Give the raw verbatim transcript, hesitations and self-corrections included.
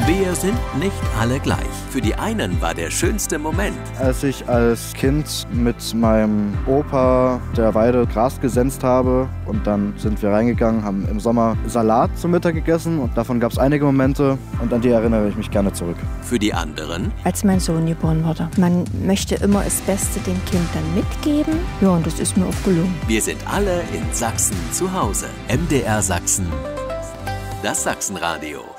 Wir sind nicht alle gleich. Für die einen war der schönste Moment, als ich als Kind mit meinem Opa der Weide Gras gesenzt habe und dann sind wir reingegangen, haben im Sommer Salat zum Mittag gegessen und davon gab es einige Momente und an die erinnere ich mich gerne zurück. Für die anderen, als mein Sohn geboren wurde. Man möchte immer das Beste den Kindern mitgeben. Ja, und das ist mir auch gelungen. Wir sind alle in Sachsen zu Hause. M D R Sachsen, das Sachsenradio.